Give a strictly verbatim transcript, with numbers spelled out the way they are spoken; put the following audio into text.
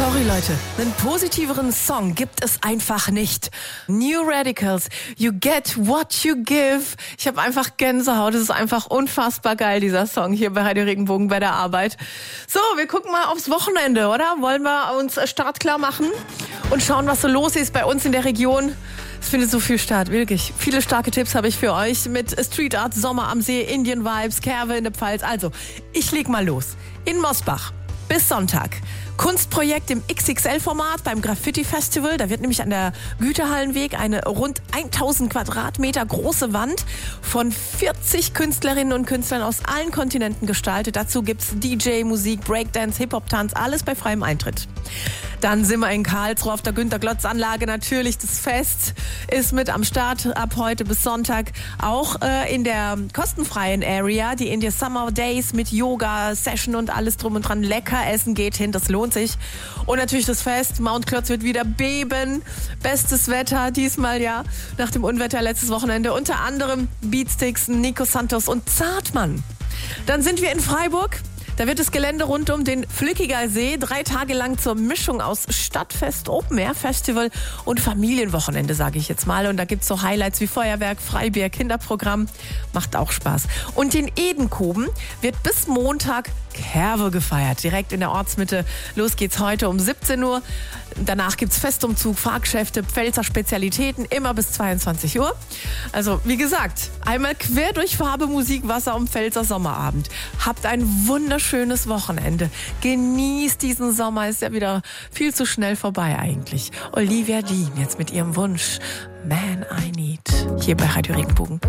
Sorry Leute, einen positiveren Song gibt es einfach nicht. New Radicals, You Get What You Give. Ich habe einfach Gänsehaut, es ist einfach unfassbar geil, dieser Song hier bei Radio Regenbogen bei der Arbeit. So, wir gucken mal aufs Wochenende, oder? Wollen wir uns startklar machen und schauen, was so los ist bei uns in der Region? Es findet so viel statt, wirklich. Viele starke Tipps habe ich für euch mit Street Art, Sommer am See, Indian Vibes, Kerwe in der Pfalz. Also, ich leg mal los. In Mosbach bis Sonntag. Kunstprojekt im X X L-Format beim Graffiti-Festival. Da wird nämlich an der Güterhallenweg eine rund tausend Quadratmeter große Wand von vierzig Künstlerinnen und Künstlern aus allen Kontinenten gestaltet. Dazu gibt's D J, Musik, Breakdance, Hip-Hop-Tanz, alles bei freiem Eintritt. Dann sind wir in Karlsruhe auf der Günter-Glotz-Anlage. Natürlich, das Fest ist mit am Start ab heute bis Sonntag. Auch äh, in der kostenfreien Area, die India Summer Days mit Yoga, Session und alles drum und dran. Lecker essen geht hin, das lohnt sich. Und natürlich das Fest. Mount Klotz wird wieder beben. Bestes Wetter diesmal, ja, nach dem Unwetter letztes Wochenende. Unter anderem Beatsticks, Nico Santos und Zartmann. Dann sind wir in Freiburg. Da wird das Gelände rund um den Flückiger See drei Tage lang zur Mischung aus Stadtfest, Open Air Festival und Familienwochenende, sage ich jetzt mal. Und da gibt's so Highlights wie Feuerwerk, Freibier, Kinderprogramm. Macht auch Spaß. Und in Edenkoben wird bis Montag Kerwe gefeiert, direkt in der Ortsmitte. Los geht's heute um siebzehn Uhr. Danach gibt's Festumzug, Fahrgeschäfte, Pfälzer Spezialitäten, immer bis zweiundzwanzig Uhr. Also, wie gesagt, einmal quer durch Farbe, Musik, Wasser und Pfälzer Sommerabend. Habt ein wunderschönes Wochenende. Genießt diesen Sommer, ist ja wieder viel zu schnell vorbei eigentlich. Olivia Dean jetzt mit ihrem Wunsch Man I Need hier bei Radio Regenbogen.